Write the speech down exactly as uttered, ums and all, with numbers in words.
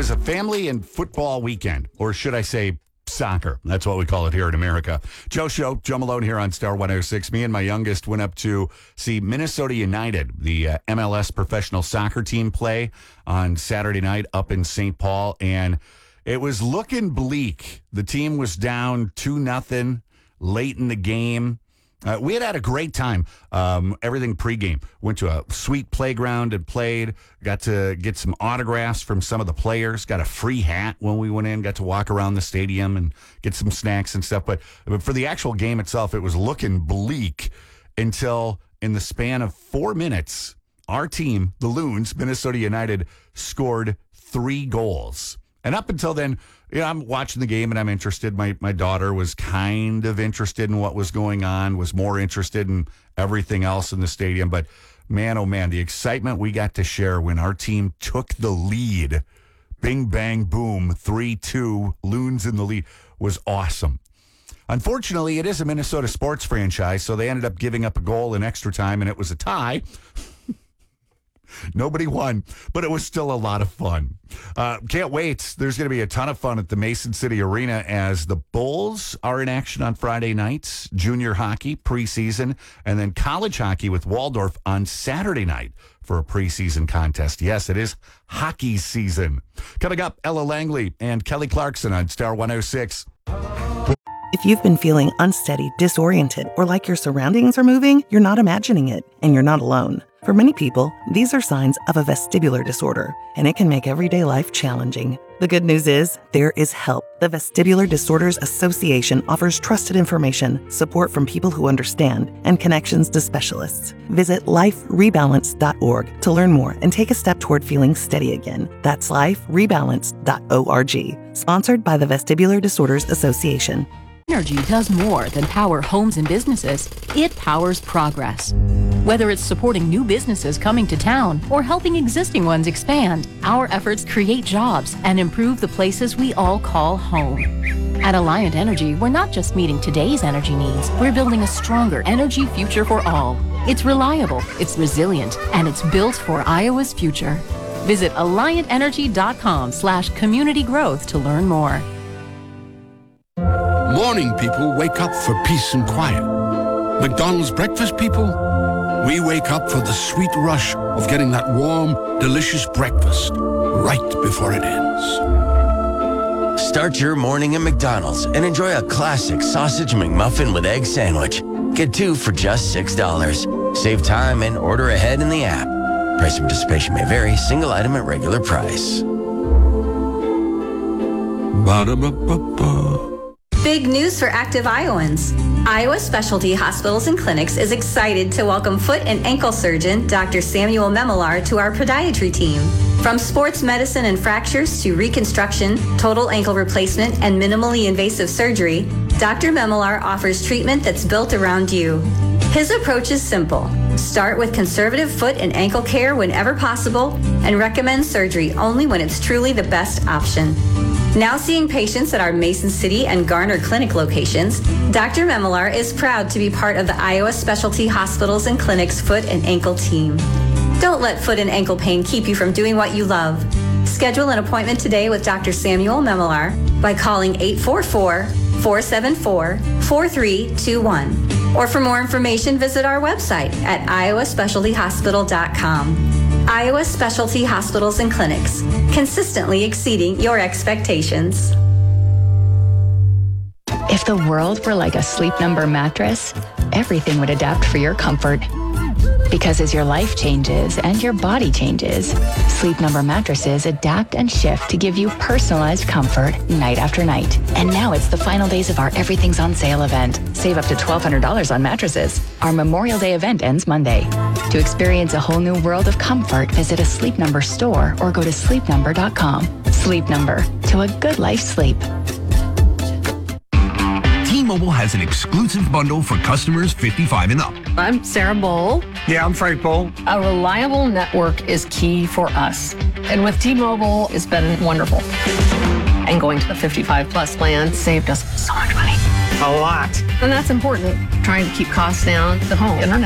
was a family and football weekend, or should I say soccer. That's what we call it here in America. Joe Show, Joe Malone here on Star one oh six. Me and my youngest went up to see Minnesota United, the uh, M L S professional soccer team, play on Saturday night up in Saint Paul, and it was looking bleak. The team was down two nothing late in the game. Uh, we had had a great time. Um, everything pregame. Went to a sweet playground and played. Got to get some autographs from some of the players. Got a free hat when we went in. Got to walk around the stadium and get some snacks and stuff. But, but for the actual game itself, it was looking bleak until in the span of four minutes, our team, the Loons, Minnesota United, scored three goals. And up until then, you know, I'm watching the game and I'm interested. My my daughter was kind of interested in what was going on, was more interested in everything else in the stadium. But man, oh man, the excitement we got to share when our team took the lead, bing, bang, boom, three two, Loons in the lead, was awesome. Unfortunately, it is a Minnesota sports franchise, so they ended up giving up a goal in extra time, and it was a tie. Nobody won, but it was still a lot of fun. Uh, can't wait. There's going to be a ton of fun at the Mason City Arena as the Bulls are in action on Friday nights, junior hockey preseason, and then college hockey with Waldorf on Saturday night for a preseason contest. Yes, it is hockey season. Coming up, Ella Langley and Kelly Clarkson on Star one oh six. If you've been feeling unsteady, disoriented, or like your surroundings are moving, you're not imagining it, and you're not alone. For many people, these are signs of a vestibular disorder, and it can make everyday life challenging. The good news is, there is help. The Vestibular Disorders Association offers trusted information, support from people who understand, and connections to specialists. Visit life rebalance dot org to learn more and take a step toward feeling steady again. That's life rebalance dot org. Sponsored by the Vestibular Disorders Association. Energy does more than power homes and businesses. It powers progress. Whether it's supporting new businesses coming to town or helping existing ones expand, our efforts create jobs and improve the places we all call home. At Alliant Energy, we're not just meeting today's energy needs, we're building a stronger energy future for all. It's reliable, it's resilient, and it's built for Iowa's future. Visit alliant energy dot com slash community growth to learn more. Morning people wake up for peace and quiet. McDonald's breakfast people, we wake up for the sweet rush of getting that warm, delicious breakfast right before it ends. Start your morning at McDonald's and enjoy a classic sausage McMuffin with egg sandwich. Get two for just six dollars. Save time and order ahead in the app. Price and participation may vary. Single item at regular price. Ba-da-ba-ba-ba. Big news for active Iowans. Iowa Specialty Hospitals and Clinics is excited to welcome foot and ankle surgeon Doctor Samuel Memelar to our podiatry team. From sports medicine and fractures to reconstruction, total ankle replacement, and minimally invasive surgery, Doctor Memelar offers treatment that's built around you. His approach is simple. Start with conservative foot and ankle care whenever possible and recommend surgery only when it's truly the best option. Now seeing patients at our Mason City and Garner Clinic locations, Doctor Memelar is proud to be part of the Iowa Specialty Hospitals and Clinics foot and ankle team. Don't let foot and ankle pain keep you from doing what you love. Schedule an appointment today with Doctor Samuel Memelar by calling eight four four, four seven four, four three two one. Or for more information, visit our website at iowa specialty hospital dot com. Iowa Specialty Hospitals and Clinics, consistently exceeding your expectations. If the world were like a Sleep Number mattress, everything would adapt for your comfort. Because as your life changes and your body changes, Sleep Number mattresses adapt and shift to give you personalized comfort night after night. And now it's the final days of our Everything's on Sale event. Save up to twelve hundred dollars on mattresses. Our Memorial Day event ends Monday. To experience a whole new world of comfort, visit a Sleep Number store or go to sleep number dot com. Sleep Number, to a good life sleep. T-Mobile has an exclusive bundle for customers fifty-five and up. I'm Sarah Bowl. Yeah, I'm Frank Bowl. A reliable network is key for us. And with T-Mobile, it's been wonderful. And going to the fifty-five plus plan saved us so much money. A lot. And that's important, trying to keep costs down. The home internet